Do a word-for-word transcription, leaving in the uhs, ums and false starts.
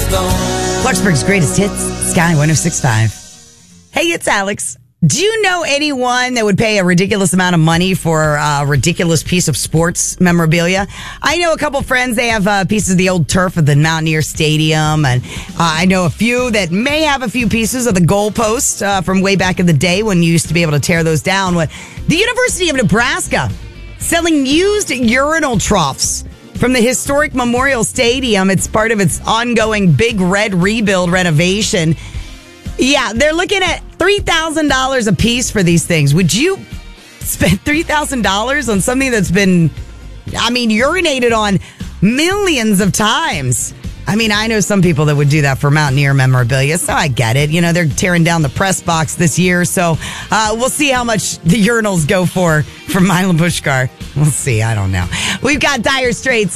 Stone. Clarksburg's greatest hits, Sky one oh six point five. Hey, it's Alex. Do you know anyone that would pay a ridiculous amount of money for a ridiculous piece of sports memorabilia? I know a couple friends, they have uh, pieces of the old turf of the Mountaineer Stadium, and uh, I know a few that may have a few pieces of the goalpost uh, from way back in the day when you used to be able to tear those down. But the University of Nebraska selling used urinal troughs from the historic Memorial Stadium. It's part of its ongoing Big Red rebuild renovation. Yeah, they're looking at three thousand dollars a piece for these things. Would you spend three thousand dollars on something that's been, I mean, urinated on millions of times? I mean, I know some people that would do that for Mountaineer memorabilia, so I get it. You know, they're tearing down the press box this year, so uh, we'll see how much the urinals go for from Milan Pushkar. We'll see. I don't know. We've got Dire Straits